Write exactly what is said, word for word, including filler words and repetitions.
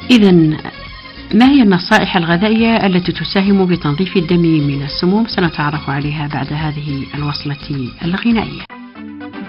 إذا ما هي النصائح الغذائية التي تساهم بتنظيف الدم من السموم؟ سنتعرف عليها بعد هذه الوصلة الغنائية.